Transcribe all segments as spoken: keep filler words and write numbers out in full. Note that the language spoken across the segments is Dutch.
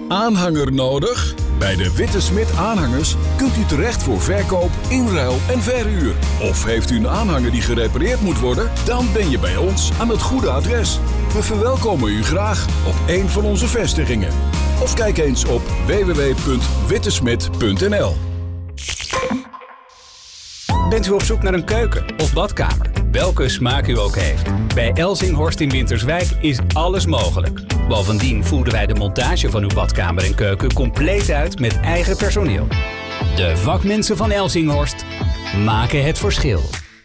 Aanhanger nodig? Bij de Witte Smit Aanhangers kunt u terecht voor verkoop, inruil en verhuur. Of heeft u een aanhanger die gerepareerd moet worden? Dan ben je bij ons aan het goede adres. We verwelkomen u graag op een van onze vestigingen. Of kijk eens op w w w punt wittesmit punt n l. Bent u op zoek naar een keuken of badkamer? Welke smaak u ook heeft. Bij Elzinghorst in Winterswijk is alles mogelijk. Bovendien voeren wij de montage van uw badkamer en keuken compleet uit met eigen personeel. De vakmensen van Elzinghorst maken het verschil.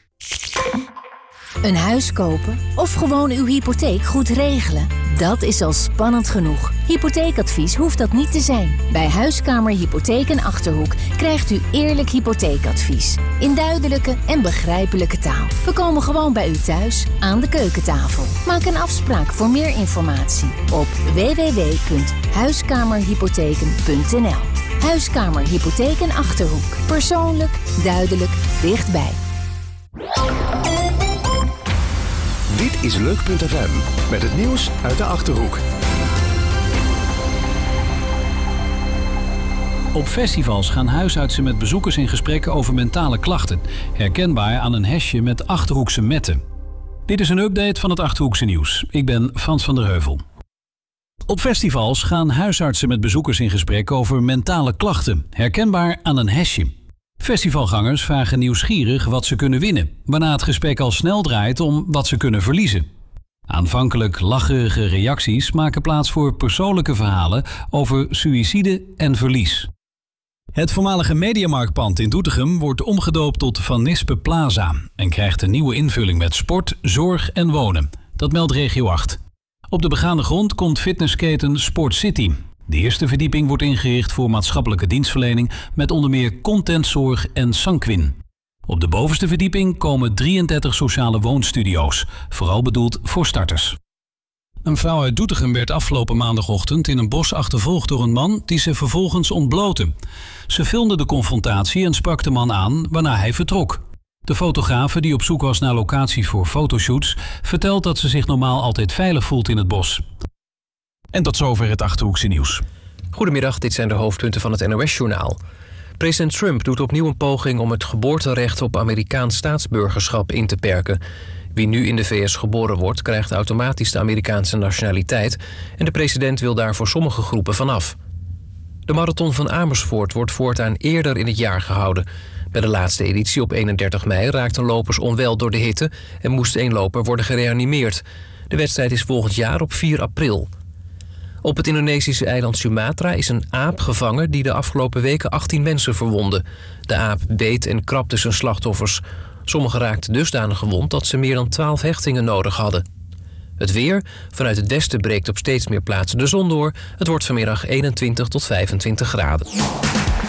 Een huis kopen of gewoon uw hypotheek goed regelen? Dat is al spannend genoeg. Hypotheekadvies hoeft dat niet te zijn. Bij Huiskamer Hypotheek en Achterhoek krijgt u eerlijk hypotheekadvies. In duidelijke en begrijpelijke taal. We komen gewoon bij u thuis, aan de keukentafel. Maak een afspraak voor meer informatie op w w w punt huiskamerhypotheken punt n l. Huiskamer Hypotheek en Achterhoek. Persoonlijk, duidelijk, dichtbij. Dit is Leuk punt f m met het nieuws uit de Achterhoek. Op festivals gaan huisartsen met bezoekers in gesprek over mentale klachten. Herkenbaar aan een hesje met Achterhoekse metten. Dit is een update van het Achterhoekse nieuws. Ik ben Frans van der Heuvel. Op festivals gaan huisartsen met bezoekers in gesprek over mentale klachten. Herkenbaar aan een hesje. Festivalgangers vragen nieuwsgierig wat ze kunnen winnen, waarna het gesprek al snel draait om wat ze kunnen verliezen. Aanvankelijk lacherige reacties maken plaats voor persoonlijke verhalen over suïcide en verlies. Het voormalige Mediamarktpand in Doetinchem wordt omgedoopt tot Van Nispe Plaza en krijgt een nieuwe invulling met sport, zorg en wonen. Dat meldt Regio acht. Op de begane grond komt fitnessketen Sport City. De eerste verdieping wordt ingericht voor maatschappelijke dienstverlening met onder meer contentzorg en Sanquin. Op de bovenste verdieping komen drieëndertig sociale woonstudio's, vooral bedoeld voor starters. Een vrouw uit Doetinchem werd afgelopen maandagochtend in een bos achtervolgd door een man die ze vervolgens ontblootte. Ze filmde de confrontatie en sprak de man aan waarna hij vertrok. De fotografe die op zoek was naar locaties voor fotoshoots vertelt dat ze zich normaal altijd veilig voelt in het bos. En tot zover het Achterhoekse nieuws. Goedemiddag, dit zijn de hoofdpunten van het N O S-journaal. President Trump doet opnieuw een poging om het geboorterecht op Amerikaans staatsburgerschap in te perken. Wie nu in de V S geboren wordt, krijgt automatisch de Amerikaanse nationaliteit en de president wil daar voor sommige groepen vanaf. De marathon van Amersfoort wordt voortaan eerder in het jaar gehouden. Bij de laatste editie op eenendertig mei raakten lopers onwel door de hitte en moest één loper worden gereanimeerd. De wedstrijd is volgend jaar op vier april. Op het Indonesische eiland Sumatra is een aap gevangen die de afgelopen weken achttien mensen verwondde. De aap beet en krabde zijn slachtoffers. Sommigen raakten dusdanig gewond dat ze meer dan twaalf hechtingen nodig hadden. Het weer. Vanuit het westen breekt op steeds meer plaatsen de zon door. Het wordt vanmiddag eenentwintig tot vijfentwintig graden.